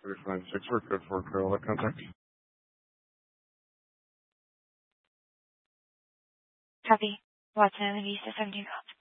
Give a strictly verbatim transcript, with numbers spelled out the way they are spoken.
thirty-five ninety-six, we're good for Corolla contact. Copy. Watson, Vista seventeen.